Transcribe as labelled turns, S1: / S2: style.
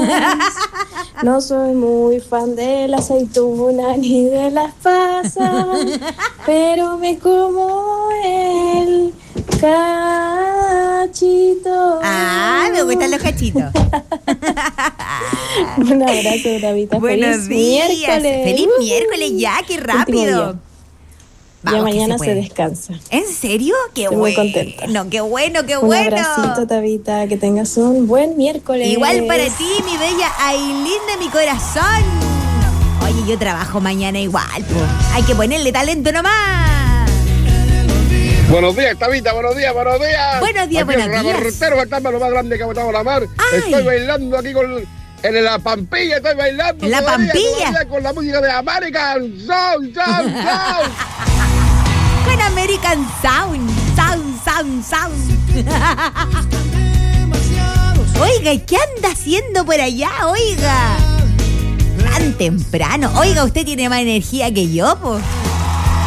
S1: No soy muy fan de la aceituna ni de las pasas, pero me como el cachito.
S2: Ah, me gustan los cachitos.
S1: Un abrazo, Tabita.
S2: Buenos días. Feliz miércoles ya, qué rápido.
S1: Ya mañana se descansa.
S2: ¿En serio? Qué
S1: Estoy
S2: bueno.
S1: muy contenta.
S2: No, qué bueno, qué
S1: Un
S2: bueno.
S1: abracito, Tabita. Que tengas un buen miércoles.
S2: Igual para ti, mi bella Ailín de mi corazón. Oye, yo trabajo mañana igual, po. Hay que ponerle talento nomás.
S3: Buenos días, Tabita, buenos días.
S2: Buenos días, buenos días.
S3: Reportero, fantasma, lo más grande que ha botado la mar.
S2: Ay.
S3: Estoy bailando aquí en la Pampilla, estoy bailando.
S2: ¿En la Pampilla?
S3: Con la música de American Sound.
S2: Con American Sound. Oiga, ¿y qué anda haciendo por allá? Oiga, tan temprano. Oiga, usted tiene más energía que yo, pues.